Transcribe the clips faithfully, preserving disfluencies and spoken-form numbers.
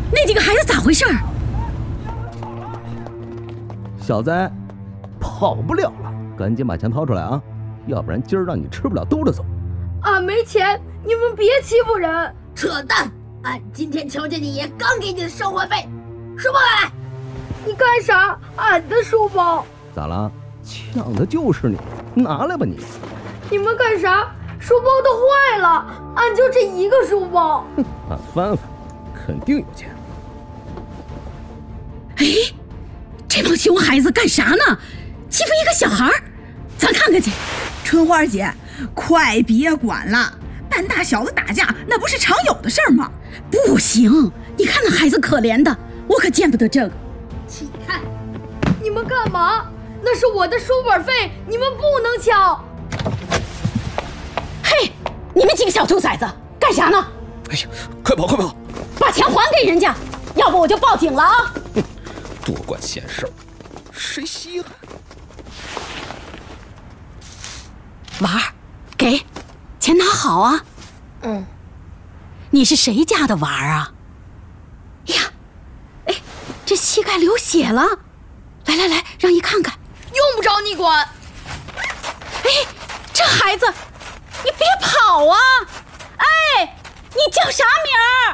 那几个孩子咋回事？ 小子，跑不了了，赶紧把钱掏出来啊，要不然今儿让你吃不了兜着走。 俺没钱，你们别欺负人！ 扯淡！俺今天瞧见你爷刚给你的生活费，书包拿来！ 你干啥？俺的书包咋了？抢的就是你，拿来吧你！ 你们干啥？书包都坏了，俺就这一个书包。 哼，俺翻翻，肯定有钱。 哎，这帮熊孩子干啥呢？欺负一个小孩，咱看看去。 春花姐，快别管了，半大小子打架那不是常有的事儿吗？ 不行，你看那孩子可怜的，我可见不得这个。 起开！ 你们干嘛？那是我的书本费，你们不能抢。 嘿，你们几个小兔崽子干啥呢？ 哎呀，快跑快跑！ 把钱还给人家，要不我就报警了啊！ 哼，多管闲事儿，谁稀罕？ 娃儿，给，钱拿好啊。 嗯。 你是谁家的娃儿啊？哎呀，哎，这膝盖流血了。来来来，让姨看看。 用不着你管。 哎，这孩子，你别跑啊！哎，你叫啥名儿？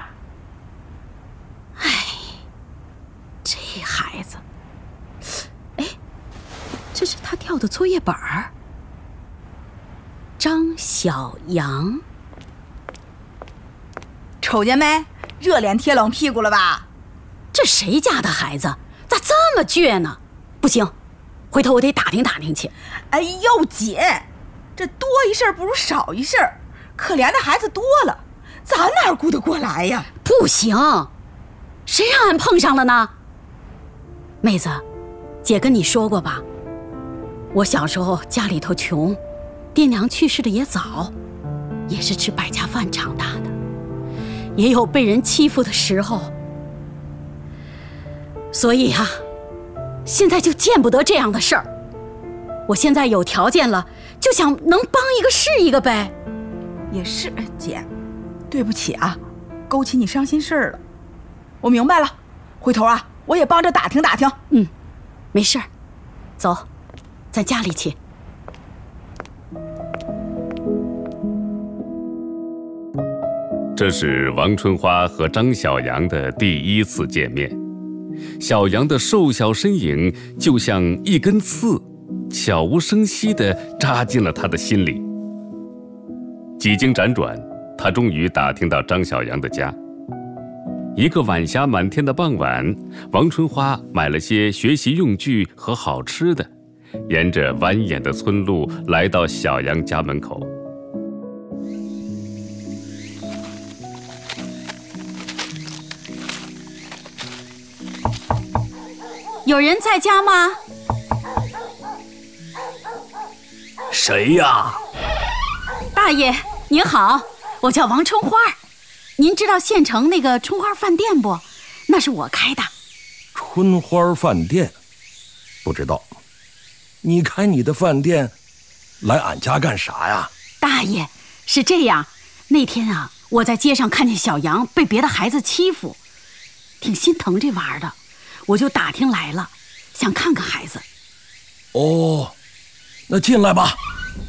哎，这孩子，哎，这是他掉的作业本儿。张小阳， 瞅见没？热脸贴冷屁股了吧？ 这谁家的孩子咋这么倔呢？不行，回头我得打听打听去。 哎呦姐，这多一事不如少一事，可怜的孩子多了，咱哪顾得过来呀？ 不行，谁让俺碰上了呢？妹子，姐跟你说过吧，我小时候家里头穷，爹娘去世的也早，也是吃百家饭长大的，也有被人欺负的时候，所以啊，现在就见不得这样的事儿。我现在有条件了，就想能帮一个是一个呗。 也是，姐，对不起啊，勾起你伤心事儿了。我明白了，回头啊，我也帮着打听打听。 嗯，没事儿，走，咱家里去。 这是王春花和张小阳的第一次见面。小阳的瘦小身影就像一根刺，悄无声息地扎进了他的心里。几经辗转，他终于打听到张小阳的家。一个晚霞满天的傍晚，王春花买了些学习用具和好吃的，沿着蜿蜒的村路来到小阳家门口。 有人在家吗？ 谁呀？ 大爷您好，我叫王春花，您知道县城那个春花饭店不？那是我开的。 春花饭店？不知道。你开你的饭店来俺家干啥呀？ 大爷，是这样，那天啊，我在街上看见小杨被别的孩子欺负，挺心疼这娃儿的，我就打听来了，想看看孩子。 哦，那进来吧。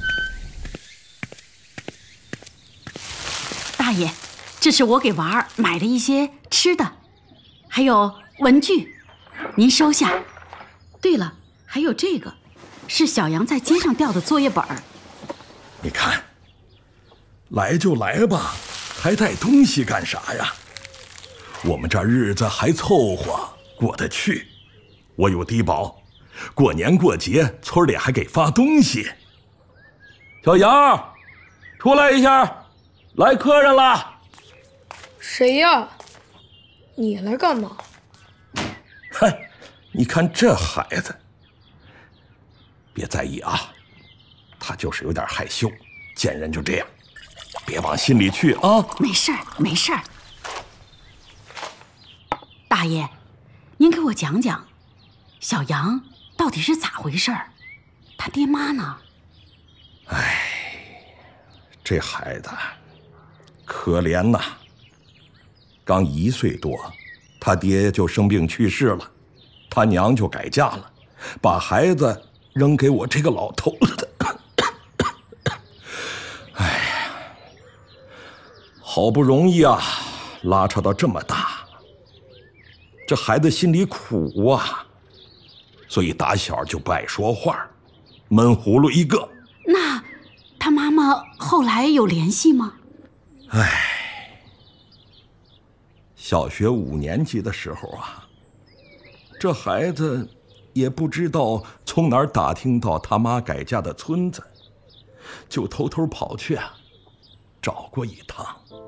大爷，这是我给娃儿买的一些吃的，还有文具，您收下。对了，还有这个，是小杨在街上掉的作业本。 你看，来就来吧，还带东西干啥呀？我们这日子还凑合过得去，我有低保，过年过节村里还给发东西。小杨，出来一下，来客人了。 谁呀？你来干嘛？ 哼，你看这孩子，别在意啊，他就是有点害羞，见人就这样，别往心里去啊。 没事儿，没事儿。大爷，您给我讲讲，小杨到底是咋回事儿？他爹妈呢？ 哎，这孩子可怜呐，刚一岁多他爹就生病去世了，他娘就改嫁了，把孩子扔给我这个老头子。哎呀，好不容易啊，拉扯到这么大，这孩子心里苦啊，所以打小就不爱说话，闷葫芦一个。 那他妈妈后来有联系吗？ 唉，小学五年级的时候啊，这孩子也不知道从哪儿打听到他妈改嫁的村子，就偷偷跑去啊，找过一趟。